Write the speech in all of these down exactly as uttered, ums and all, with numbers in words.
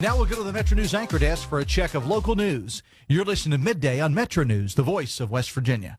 Now we'll go to the Metro News Anchor Desk for a check of local news. You're listening to Midday on Metro News, the voice of West Virginia.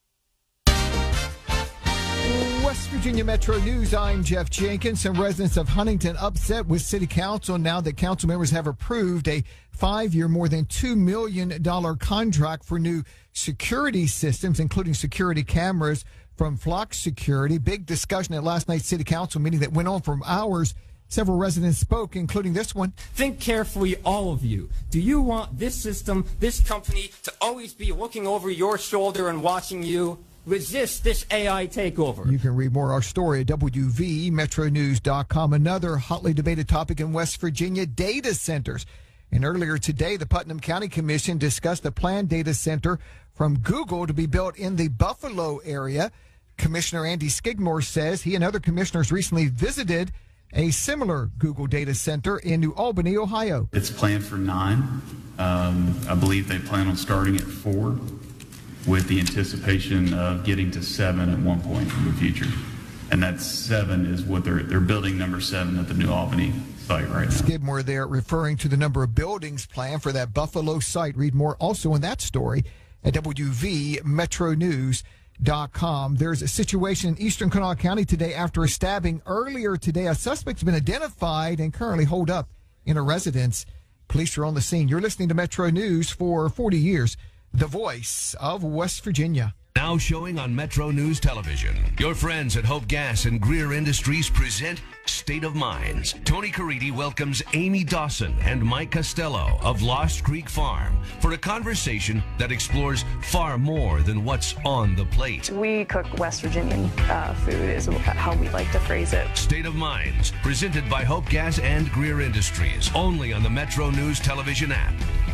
West Virginia Metro News, I'm Jeff Jenkins. Some residents of Huntington upset with City Council now that council members have approved a five-year, more than two million dollars contract for new security systems, including security cameras from Flock Security. Big discussion at last night's City Council meeting that went on for hours. Several residents spoke, including this one. Think carefully, all of you. Do you want this system, this company, to always be looking over your shoulder and watching you? Resist this A I takeover. You can read more of our story at W V Metro News dot com. Another hotly debated topic in West Virginia, data centers. And earlier today, the Putnam County Commission discussed a planned data center from Google to be built in the Buffalo area. Commissioner Andy Skidmore says he and other commissioners recently visited a similar Google data center in New Albany, Ohio. It's planned for nine. Um, I believe they plan on starting at four, with the anticipation of getting to seven at one point in the future. And that seven is what they're they're building number seven at the New Albany site right now. Skidmore there referring to the number of buildings planned for that Buffalo site. Read more also in that story at W V Metro News dot com. There's a situation in Eastern Kanawha County today after a stabbing earlier today. A suspect's been identified and currently holed up in a residence. Police are on the scene. You're listening to Metro News for forty years. The voice of West Virginia. Now showing on Metro News Television. Your friends at Hope Gas and Greer Industries present State of Minds. Tony Caridi welcomes Amy Dawson and Mike Costello of Lost Creek Farm for a conversation that explores far more than what's on the plate. We cook West Virginian uh, food is how we like to phrase it. State of Minds, presented by Hope Gas and Greer Industries, only on the Metro News Television app.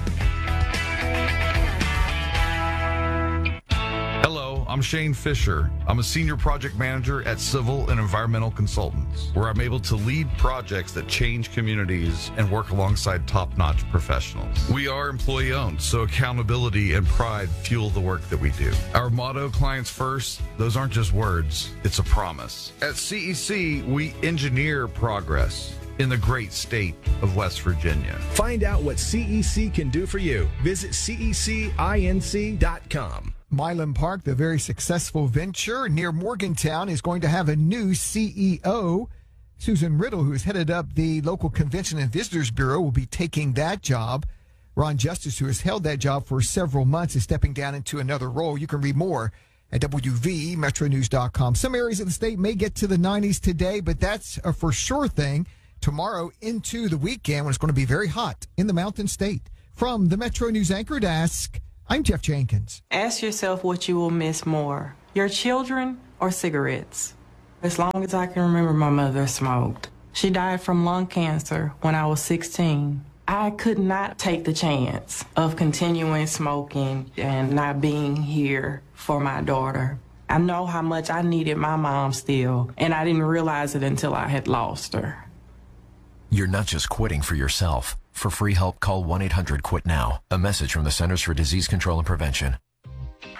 Hello, I'm Shane Fisher. I'm a senior project manager at Civil and Environmental Consultants, where I'm able to lead projects that change communities and work alongside top-notch professionals. We are employee-owned, so accountability and pride fuel the work that we do. Our motto, clients first, those aren't just words, it's a promise. At C E C, we engineer progress in the great state of West Virginia. Find out what C E C can do for you. Visit C E C inc dot com. Milan Park, the very successful venture near Morgantown, is going to have a new C E O. Susan Riddle, who has headed up the local Convention and Visitors Bureau, will be taking that job. Ron Justice, who has held that job for several months, is stepping down into another role. You can read more at W V Metro News dot com. Some areas of the state may get to the nineties today, but that's a for sure thing. Tomorrow into the weekend when it's going to be very hot in the Mountain State. From the Metro News Anchor Desk, I'm Jeff Jenkins. Ask yourself what you will miss more, your children or cigarettes. As long as I can remember, my mother smoked. She died from lung cancer when I was sixteen. I could not take the chance of continuing smoking and not being here for my daughter. I know how much I needed my mom still, and I didn't realize it until I had lost her. You're not just quitting for yourself. For free help, call one eight hundred quit now. A message from the Centers for Disease Control and Prevention.